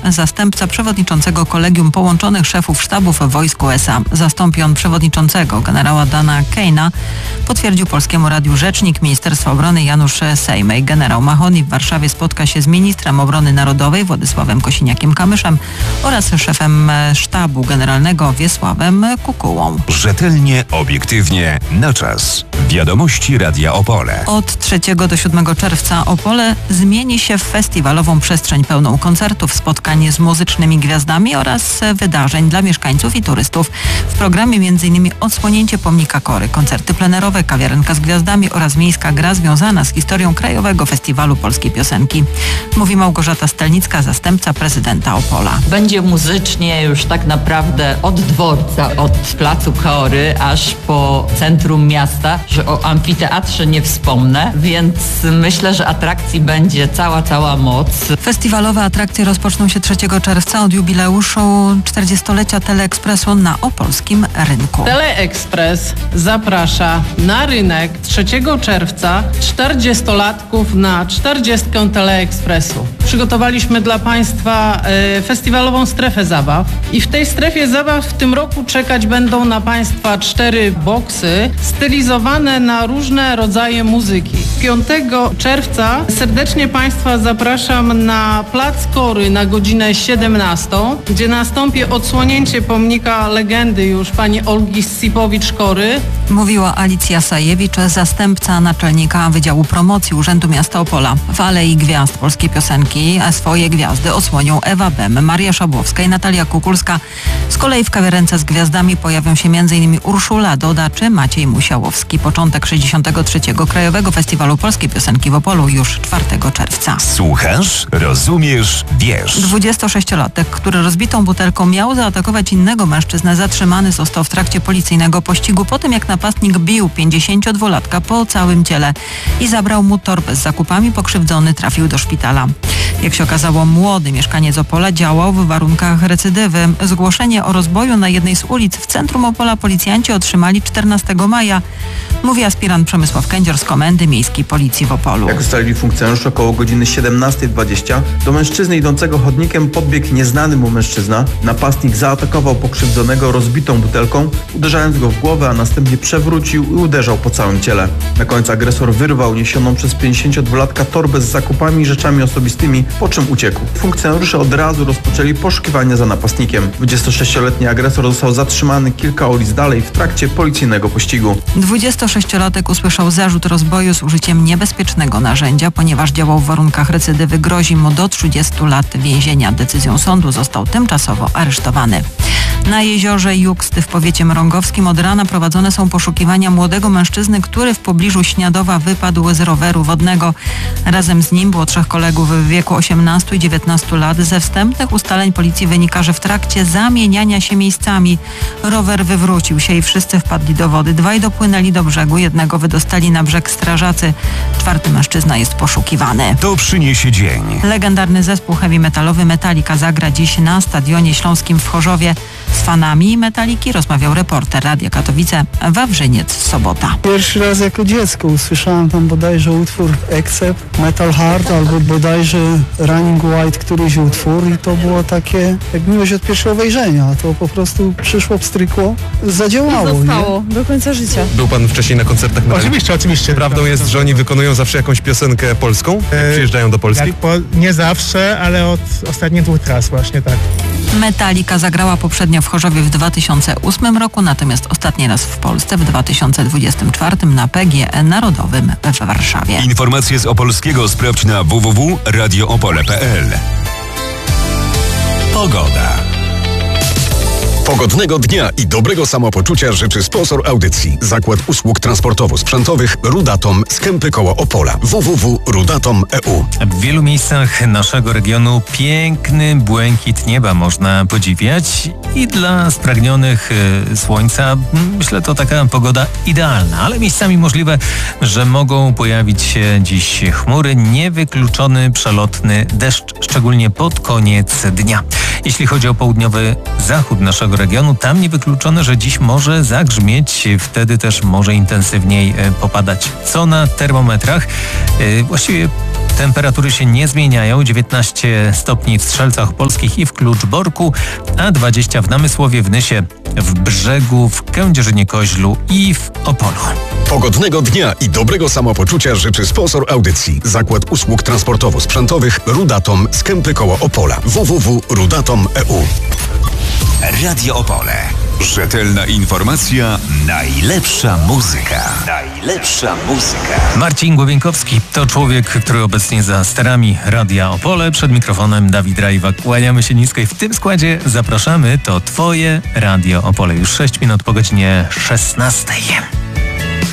zastępca przewodniczącego Kolegium Połączonych Szefów Sztabów Wojsk USA. Zastąpi on przewodniczącego generała Dana Keina, potwierdził Polskiemu Radiu rzecznik Ministerstwa Obrony Janusz Sejmej. Generał Mahoni w Warszawie spotka się z ministrem obrony narodowej Władysławem Kosiniakiem-Kamyszem oraz szefem sztabu generalnego Wiesławem Kukułą. Rzetelnie, obiektywnie, na czas. Wiadomości Radia Opole. Od 3 do 7 czerwca Opole zmieni się w festiwalową przestrzeń pełną koncertów, spotkań z muzycznymi gwiazdami oraz wydarzeń dla mieszkańców i turystów. W programie m.in. odsłonięcie pomnika Kory, koncerty plenerowe, kawiarenka z gwiazdami oraz miejska gra związana z historią Krajowego Festiwalu Polskiej Piosenki. Mówi Małgorzata Stelnicka, zastępca prezydenta Opola. Będzie muzycznie już tak naprawdę od dworca, od placu Kory aż po centrum miasta, że o amfiteatrze nie wspomnę, więc myślę, że atrakcji będzie cała moc. Festiwalowe atrakcje rozpoczną się 3 czerwca od jubileuszu 40-lecia Teleekspresu na opolskim rynku. Teleekspres zaprasza na rynek 3 czerwca 40-latków na 40 Teleekspresu. Przygotowaliśmy dla Państwa festiwalową strefę zabaw i w tej strefie zabaw w tym roku czekać będą na Państwa 4 boksy stylizowane na różne rodzaje muzyki. 5 czerwca serdecznie Państwa zapraszam na plac Kory na godzinę 17, gdzie nastąpi odsłonięcie pomnika legendy już pani Olgi Scipowicz-Kory. Mówiła Alicja Sajewicz, zastępca naczelnika Wydziału Promocji Urzędu Miasta Opola. W Alei Gwiazd Polskiej Piosenki swoje gwiazdy odsłonią Ewa Bem, Maria Szabłowska i Natalia Kukulska. Z kolei w kawiarence z gwiazdami pojawią się m.in. Urszula Doda czy Maciej Musiałowski. Początek 63. Krajowego Festiwalu Polskiej Piosenki w Opolu już 4 czerwca. Słuchasz, rozumiesz, wiesz. 26-latek, który rozbitą butelką miał zaatakować innego mężczyznę, zatrzymany został w trakcie policyjnego pościgu po tym, jak napastnik bił 52-latka po całym ciele i zabrał mu torbę z zakupami. Pokrzywdzony trafił do szpitala. Jak się okazało, młody mieszkaniec Opola działał w warunkach recydywy. Zgłoszenie o rozboju na jednej z ulic w centrum Opola policjanci otrzymali 14 maja. Mówi aspirant Przemysław Kędzior z Komendy Miejskiej Policji w Opolu. Jak ustalili funkcjonariusze, około godziny 17:20 do mężczyzny idącego chodnikiem podbiegł nieznany mu mężczyzna. Napastnik zaatakował pokrzywdzonego rozbitą butelką, uderzając go w głowę, a następnie przewrócił i uderzał po całym ciele. Na końcu agresor wyrwał niesioną przez 52-latka torbę z zakupami i rzeczami osobistymi, po czym uciekł. Funkcjonariusze od razu rozpoczęli poszukiwania za napastnikiem. 26-letni agresor został zatrzymany kilka ulic dalej w trakcie policyjnego pościgu. 26-latek usłyszał zarzut rozboju z użyciem niebezpiecznego narzędzia. Ponieważ działał w warunkach recydywy, grozi mu do 30 lat więzienia. Decyzją sądu został tymczasowo aresztowany. Na jeziorze Juksty w powiecie mrągowskim od rana prowadzone są poszukiwania młodego mężczyzny, który w pobliżu Śniadowa wypadł z roweru wodnego. Razem z nim było 3 kolegów w wieku 18 i 19 lat. Ze wstępnych ustaleń policji wynika, że w trakcie zamieniania się miejscami rower wywrócił się i wszyscy wpadli do wody. 2 dopłynęli do brzegu, 1 wydostali na brzeg strażacy. 4 mężczyzna jest poszukiwany. To przyniesie dzień. Legendarny zespół heavy metalowy Metallica zagra dziś na Stadionie Śląskim w Chorzowie. Z fanami Metaliki rozmawiał reporter Radia Katowice Wawrzyniec Sobota. Pierwszy raz jako dziecko usłyszałem tam bodajże utwór Accept, Metal Heart albo bodajże Running White, któryś utwór i to było takie jak miłość od pierwszego wejrzenia. To po prostu przyszło, pstrykło, zadziałało. Zostało do końca życia. Był pan wcześniej na koncertach Metaliki? Oczywiście. Prawdą jest, że oni wykonują zawsze jakąś piosenkę polską, jak przyjeżdżają do Polski? Nie zawsze, ale od ostatnich 2 tras właśnie tak. Metallica zagrała poprzednio w Chorzowie w 2008 roku, natomiast ostatni raz w Polsce w 2024 na PGE Narodowym w Warszawie. Informacje z Opolskiego sprawdź na www.radioopole.pl. Pogoda. Pogodnego dnia i dobrego samopoczucia życzy sponsor audycji. Zakład Usług Transportowo-Sprzętowych Rudatom z Kępy koło Opola. www.rudatom.eu. W wielu miejscach naszego regionu piękny błękit nieba można podziwiać i dla spragnionych słońca myślę to taka pogoda idealna, ale miejscami możliwe, że mogą pojawić się dziś chmury, niewykluczony przelotny deszcz, szczególnie pod koniec dnia. Jeśli chodzi o południowy zachód naszego regionu, tam niewykluczone, że dziś może zagrzmieć, wtedy też może intensywniej popadać. Co na termometrach? Właściwie temperatury się nie zmieniają. 19 stopni w Strzelcach Opolskich i w Kluczborku, a 20 w Namysłowie, w Nysie, w Brzegu, w Kędzierzynie-Koźlu i w Opolu. Pogodnego dnia i dobrego samopoczucia życzy sponsor audycji. Zakład usług transportowo-sprzętowych Rudatom z Kępy koło Opola. www.rudatom.eu. Radio Opole. Rzetelna informacja, najlepsza muzyka. Najlepsza muzyka. Marcin Głowienkowski to człowiek, który obecnie za sterami Radia Opole. Przed mikrofonem Dawid Rajwa. Kłaniamy się nisko i w tym składzie zapraszamy. To Twoje Radio Opole. Już 6 minut po godzinie 16.